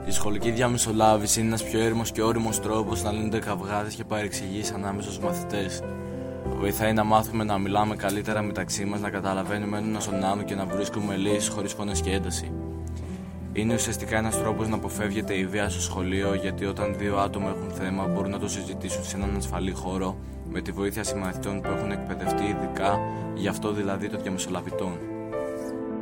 Η σχολική διαμεσολάβηση είναι ένας πιο έρημος και όριμος τρόπος να λύνονται καυγάδες και παρεξηγήσεις ανάμεσα στους μαθητές. Βοηθάει να μάθουμε να μιλάμε καλύτερα μεταξύ μας, να καταλαβαίνουμε ένας τον άλλον και να βρίσκουμε λύσεις χωρίς φωνές και ένταση. Είναι ουσιαστικά ένας τρόπος να αποφεύγεται η βία στο σχολείο, γιατί όταν δύο άτομα έχουν θέμα μπορούν να το συζητήσουν σε έναν ασφαλή χώρο με τη βοήθεια συμμαθητών που έχουν εκπαιδευτεί ειδικά γι' αυτό, δηλαδή των διαμεσολαβητών.